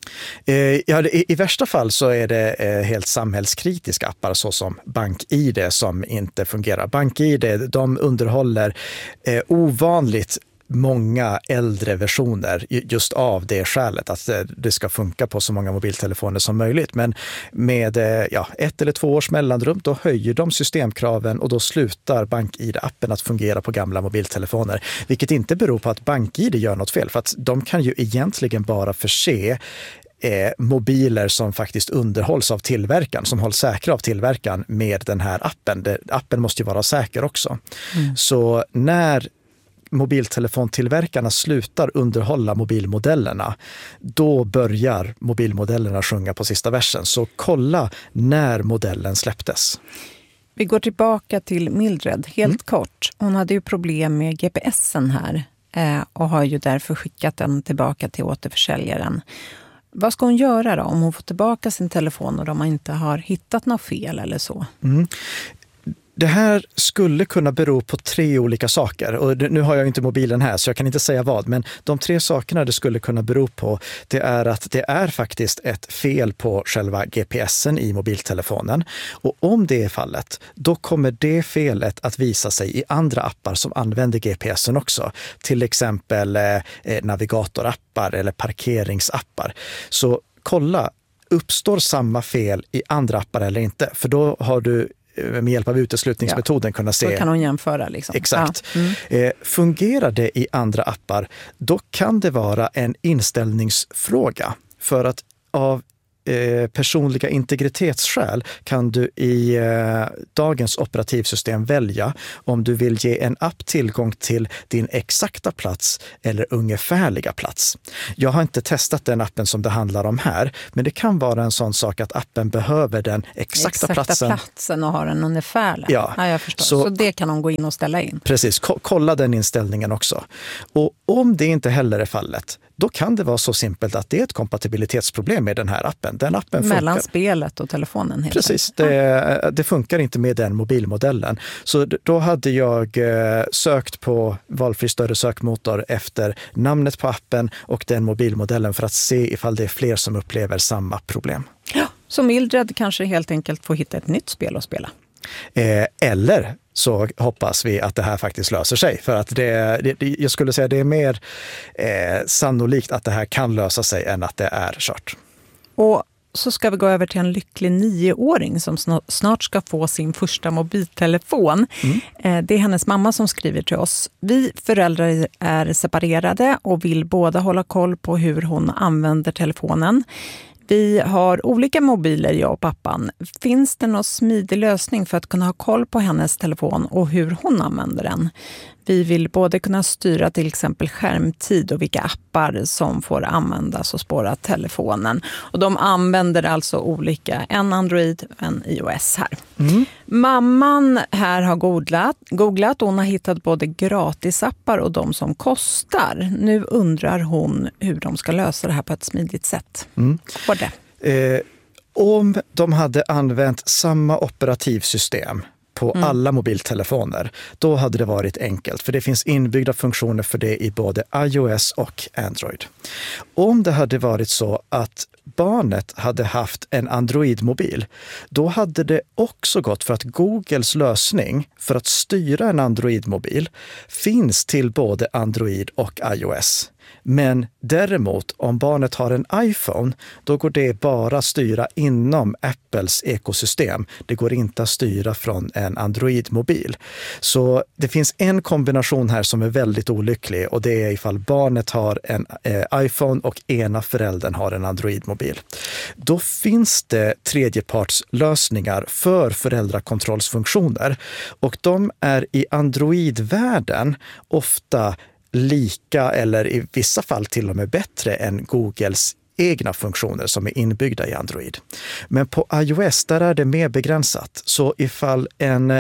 S: I värsta fall så är det helt samhällskritiska appar såsom BankID som inte fungerar. BankID, de underhåller ovanligt många äldre versioner just av det skälet att det ska funka på så många mobiltelefoner som möjligt. Men med 1 eller 2 års mellanrum då höjer de systemkraven och då slutar BankID-appen att fungera på gamla mobiltelefoner. Vilket inte beror på att BankID gör något fel, för att de kan ju egentligen bara förse mobiler som faktiskt underhålls av tillverkaren, som hålls säkra av tillverkaren med den här appen. Appen måste ju vara säker också. Så när mobiltelefontillverkarna slutar underhålla mobilmodellerna, då börjar mobilmodellerna sjunga på sista versen. Så kolla när modellen släpptes.
B: Vi går tillbaka till Mildred helt kort. Hon hade ju problem med GPSen här och har ju därför skickat den tillbaka till återförsäljaren. Vad ska hon göra då om hon får tillbaka sin telefon och de inte har hittat något fel eller så?
S: Det här skulle kunna bero på 3 olika saker. Och nu har jag inte mobilen här så jag kan inte säga vad. Men de 3 sakerna det skulle kunna bero på, det är att det är faktiskt ett fel på själva GPSen i mobiltelefonen. Och om det är fallet, då kommer det felet att visa sig i andra appar som använder GPSen också. Till exempel navigatorappar eller parkeringsappar. Så kolla, uppstår samma fel i andra appar eller inte? För då har du med hjälp av uteslutningsmetoden kunna se.
B: Så kan hon jämföra liksom.
S: Exakt. Ja. Fungerar det i andra appar, då kan det vara en inställningsfråga. För att av personliga integritetsskäl kan du i dagens operativsystem välja om du vill ge en app tillgång till din exakta plats eller ungefärliga plats. Jag har inte testat den appen som det handlar om här, men det kan vara en sån sak att appen behöver den exakta platsen
B: och har en ungefärlig.
S: Ja,
B: jag förstår. Så det kan hon gå in och ställa in.
S: Precis, kolla den inställningen också. Och om det inte heller är fallet, då kan det vara så simpelt att det är ett kompatibilitetsproblem med den här appen. Den appen
B: mellan
S: funkar.
B: Spelet och telefonen. Helt
S: Precis, det funkar inte med den mobilmodellen. Så då hade jag sökt på valfri större sökmotor efter namnet på appen och den mobilmodellen för att se ifall det är fler som upplever samma problem.
B: Ja, så Mildred kanske helt enkelt får hitta ett nytt spel att spela.
S: Eller så hoppas vi att det här faktiskt löser sig. För att jag skulle säga det är mer sannolikt att det här kan lösa sig än att det är kört.
B: Och så ska vi gå över till en lycklig 9-åring som snart ska få sin första mobiltelefon. Det är hennes mamma som skriver till oss. Vi föräldrar är separerade och vill båda hålla koll på hur hon använder telefonen. Vi har olika mobiler, jag och pappan. Finns det någon smidig lösning för att kunna ha koll på hennes telefon och hur hon använder den? Vi vill både kunna styra till exempel skärmtid och vilka appar som får användas och spåra telefonen. Och de använder alltså olika, en Android och en iOS här. Mamman här har googlat och hon har hittat både gratisappar och de som kostar. Nu undrar hon hur de ska lösa det här på ett smidigt sätt. Vad det?
S: Om de hade använt samma operativsystem på alla mobiltelefoner, då hade det varit enkelt. För det finns inbyggda funktioner för det i både iOS och Android. Om det hade varit så att barnet hade haft en Android-mobil, då hade det också gått för att Googles lösning för att styra en Android-mobil finns till både Android och iOS. Men däremot, om barnet har en iPhone, då går det bara att styra inom Apples ekosystem. Det går inte att styra från en Android-mobil. Så det finns en kombination här som är väldigt olycklig, och det är ifall barnet har en iPhone och ena föräldern har en Android-mobil. Då finns det tredjepartslösningar för föräldrakontrollsfunktioner, och de är i Android-världen ofta lika eller i vissa fall till och med bättre än Googles egna funktioner som är inbyggda i Android. Men på iOS där är det mer begränsat. Så ifall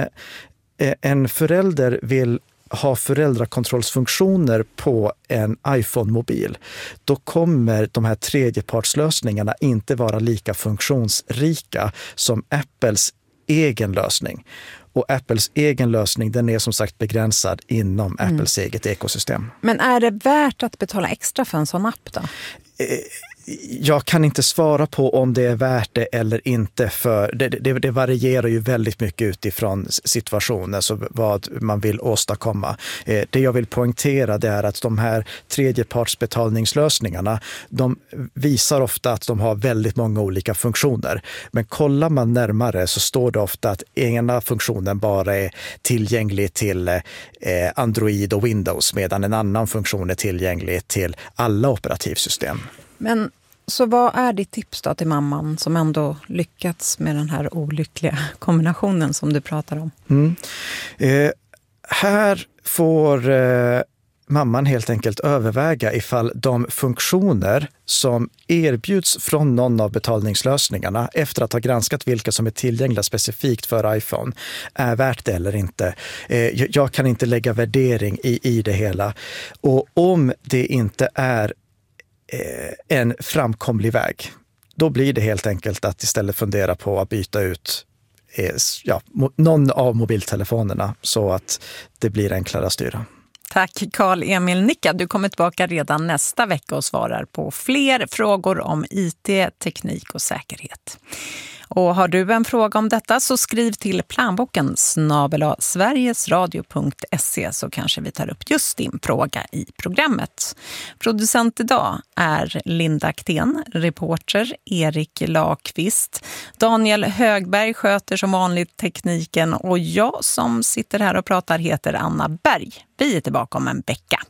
S: en förälder vill ha föräldrakontrollsfunktioner på en iPhone-mobil, då kommer de här tredjepartslösningarna inte vara lika funktionsrika som Apples egen lösning. Och Apples egen lösning, den är som sagt begränsad inom Apples eget ekosystem.
B: Men är det värt att betala extra för en sån app då?
S: Jag kan inte svara på om det är värt det eller inte, för det varierar ju väldigt mycket utifrån situationen, så vad man vill åstadkomma. Det jag vill poängtera, det är att de här tredjepartsbetalningslösningarna, de visar ofta att de har väldigt många olika funktioner. Men kollar man närmare så står det ofta att ena funktionen bara är tillgänglig till Android och Windows, medan en annan funktion är tillgänglig till alla operativsystem.
B: Men så vad är ditt tips då till mamman som ändå lyckats med den här olyckliga kombinationen som du pratar om?
S: Här får mamman helt enkelt överväga ifall de funktioner som erbjuds från någon av betalningslösningarna efter att ha granskat vilka som är tillgängliga specifikt för iPhone är värt det eller inte. Jag kan inte lägga värdering i det hela. Och om det inte är en framkomlig väg, då blir det helt enkelt att istället fundera på att byta ut någon av mobiltelefonerna så att det blir enklare att styra.
B: Tack Carl-Emil Nicka. Du kommer tillbaka redan nästa vecka och svarar på fler frågor om IT, teknik och säkerhet. Och har du en fråga om detta så skriv till planboken@sverigesradio.se så kanske vi tar upp just din fråga i programmet. Producent idag är Linda Aktén, reporter Erik Lakvist. Daniel Högberg sköter som vanligt tekniken och jag som sitter här och pratar heter Anna Berg. Vi är tillbaka om en vecka.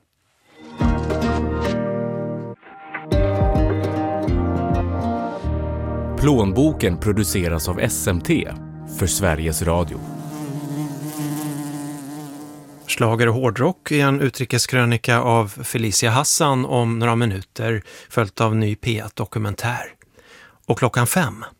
T: Plånboken produceras av SMT för Sveriges Radio.
U: Schlager och hårdrock är en utrikeskrönika av Felicia Hassan om några minuter, följt av ny P1-dokumentär. Och 5:00